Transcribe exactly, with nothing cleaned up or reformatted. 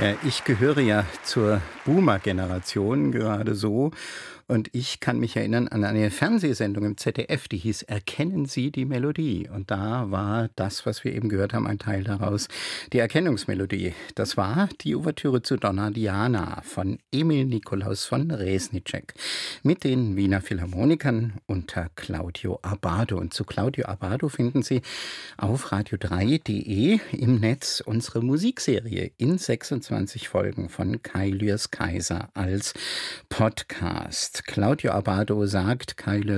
Ja, ich gehöre ja zur Boomer-Generation gerade so. Und ich kann mich erinnern an eine Fernsehsendung im Z D F, die hieß „Erkennen Sie die Melodie?“ Und da war das, was wir eben gehört haben, ein Teil daraus, die Erkennungsmelodie. Das war die Ouvertüre zu Donna Diana von Emil Nikolaus von Reznicek mit den Wiener Philharmonikern unter Claudio Abbado. Und zu Claudio Abbado finden Sie auf radio drei punkt de im Netz unsere Musikserie in sechsundzwanzig Folgen von Kai Lührs Kaiser als Podcast. Claudio Abbado sagt, Kai